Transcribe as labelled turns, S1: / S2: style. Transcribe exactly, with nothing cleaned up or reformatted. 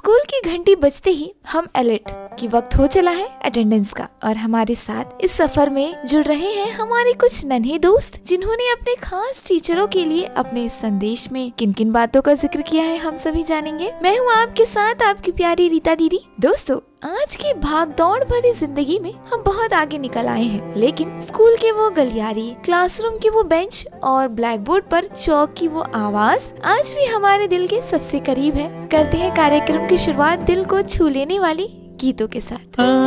S1: School की घंटी बजते ही हम अलर्ट कि वक्त हो चला है अटेंडेंस का। और हमारे साथ इस सफर में जुड़ रहे हैं हमारे कुछ नन्हे दोस्त, जिन्होंने अपने खास टीचरों के लिए अपने संदेश में किन किन बातों का जिक्र किया है हम सभी जानेंगे। मैं हूँ आपके साथ आपकी प्यारी रीता दीदी। दोस्तों, आज की भाग दौड़ भरी जिंदगी में हम बहुत आगे निकल आए हैं, लेकिन स्कूल के वो गलियारे, क्लासरूम की वो बेंच और ब्लैक बोर्ड पर चौक की वो आवाज आज भी हमारे दिल के सबसे करीब है। करते हैं कार्यक्रम की शुरुआत दिल को छू लेने वाली गीतों के साथ।